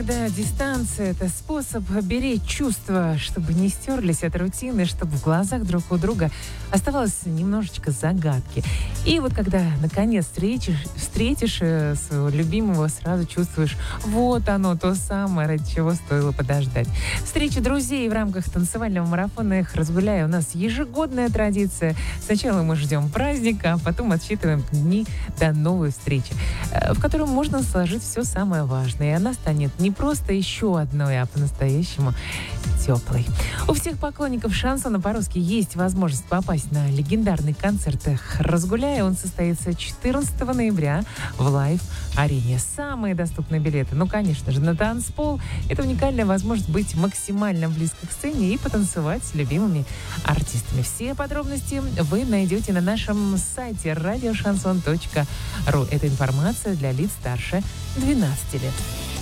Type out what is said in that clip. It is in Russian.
Да, дистанция — это способ беречь чувства, чтобы не стерлись от рутины, чтобы в глазах друг у друга оставалось немножечко загадки. И вот когда, наконец, встретишь своего любимого, сразу чувствуешь, вот оно, то самое, ради чего стоило подождать. Встреча друзей в рамках танцевального марафона «Эх, разгуляй» у нас ежегодная традиция. Сначала мы ждем праздника, а потом отсчитываем дни до новой встречи, в котором можно сложить все самое важное. И она станет не просто еще одной, а по-настоящему теплой. У всех поклонников шансона по-русски есть возможность попасть на легендарный концерт «Эх, разгуляй». Он состоится 14 ноября в Лайв-арене. Самые доступные билеты, ну, конечно же, на танцпол. Это уникальная возможность быть максимально близко к сцене и потанцевать с любимыми артистами. Все подробности вы найдете на нашем сайте radioshanson.ru. Это информация для лиц старше 12 лет.